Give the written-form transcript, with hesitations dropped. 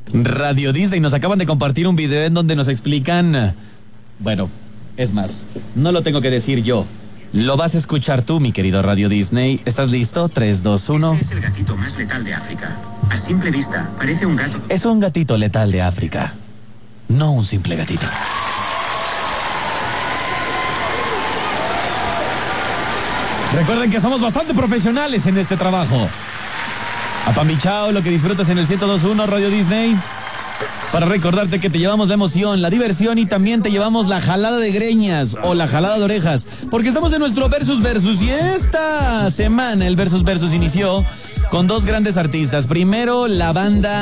Radio Disney nos acaban de compartir un video en donde nos explican... Bueno, es más, no lo tengo que decir yo. Lo vas a escuchar tú, mi querido Radio Disney. ¿Estás listo? 3, 2, 1. Este es el gatito más letal de África. A simple vista, parece un gato. Es un gatito letal de África, no un simple gatito. Recuerden que somos bastante profesionales en este trabajo. Apambichao, lo que disfrutas en el 102.1 Radio Disney. Para recordarte que te llevamos la emoción, la diversión y también te llevamos la jalada de greñas o la jalada de orejas. Porque estamos en nuestro Versus Versus y esta semana el Versus Versus inició con dos grandes artistas. Primero, la banda